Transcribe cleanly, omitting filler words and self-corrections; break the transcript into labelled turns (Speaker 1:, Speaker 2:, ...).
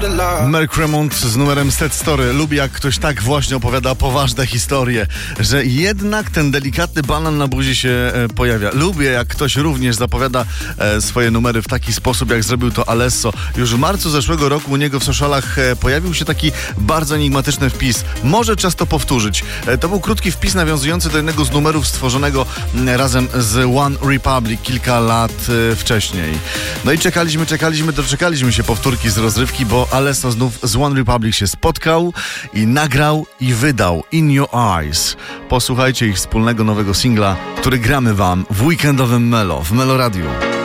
Speaker 1: Mark Remont z numerem Sad Story. Lubię, jak ktoś tak właśnie opowiada poważne historie, że jednak ten delikatny banan na buzi się pojawia. Lubię, jak ktoś również zapowiada swoje numery w taki sposób, jak zrobił to Alesso. Już w marcu zeszłego roku u niego w socialach pojawił się taki bardzo enigmatyczny wpis. Może czas to powtórzyć. To był krótki wpis nawiązujący do jednego z numerów stworzonego razem z One Republic kilka lat wcześniej. No i doczekaliśmy się powtórki z rozrywki, bo Alesso znów z One Republic się spotkał i nagrał i wydał In Your Eyes. Posłuchajcie ich wspólnego nowego singla, który gramy wam w weekendowym Melo, w Melo Radio.